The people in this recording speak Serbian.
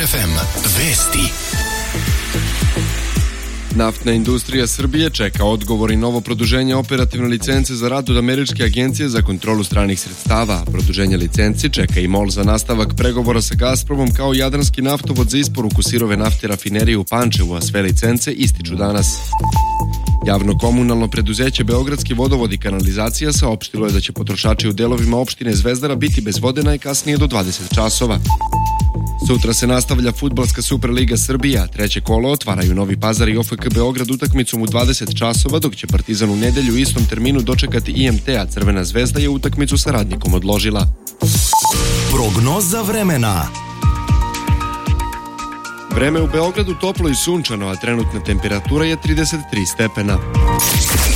FM. Vesti. Naftna industrija Srbije čeka odgovor i novo produženje operativne licence za rad od Američke agencije za kontrolu stranih sredstava. Produženje licenci čeka i MOL za nastavak pregovora sa Gazpromom kao Jadranski naftovod za isporuku sirove nafte rafinerije u Pančevu, a sve licence ističu danas. Javno-komunalno preduzeće Beogradski vodovod i kanalizacija saopštilo je da će potrošači u delovima opštine Zvezdara biti bez vode najkasnije do 20 časova. Sutra se nastavlja fudbalska Superliga Srbija. Treće kolo otvaraju Novi Pazar i OFK Beograd utakmicom u 20 časova, dok će Partizan u nedelju u istom terminu dočekati IMT, a Crvena zvezda je utakmicu sa Radnikom odložila. Prognoza vremena. Vreme u Beogradu toplo i sunčano, a trenutna temperatura je 33 stepena.